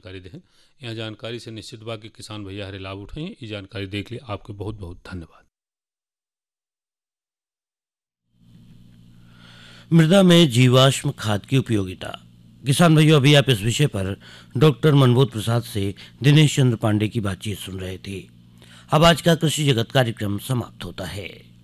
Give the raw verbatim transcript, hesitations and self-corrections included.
जानकारी दें। यह जानकारी से निश्चित बा कि किसान भैया हरे लाभ उठाएं। ये जानकारी देख लिए आपके बहुत बहुत धन्यवाद। मृदा में जीवाश्म खाद की उपयोगिता। किसान भाइयों, अभी आप इस विषय पर डॉक्टर मनबोध प्रसाद से दिनेश चंद्र पांडे की बातचीत सुन रहे थे। अब आज का कृषि जगत कार्यक्रम समाप्त होता है।